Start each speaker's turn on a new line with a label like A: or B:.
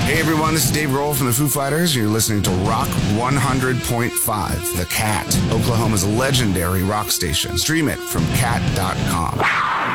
A: Hey everyone, this is Dave Grohl from the Foo Fighters. You're listening to Rock 100.5, The Cat, Oklahoma's legendary rock station. Stream it from cat.com.